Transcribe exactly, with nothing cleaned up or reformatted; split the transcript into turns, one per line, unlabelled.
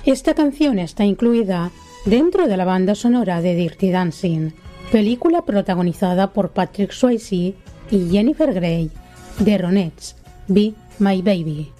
Esta canción está incluida dentro de la banda sonora de Dirty Dancing, película protagonizada por Patrick Swayze y Jennifer Grey, de Ronettes, Be My Baby.